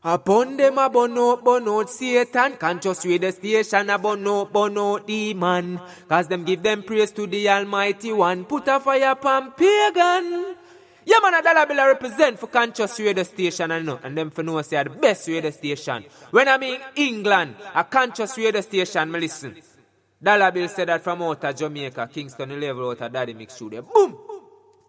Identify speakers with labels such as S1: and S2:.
S1: Upon them a burn out Satan. Conscious radio station a burn out demon. Cause them give them praise to the Almighty One. Put a fire upon pagan. Yeah man, a dollar bill represent for Conscious radio station and them for know say the best radio station. When I mean England, a Conscious radio station, me listen. Dollar bill said that from out of Jamaica, Kingston 11 out of Daddy Mix Studio. Boom!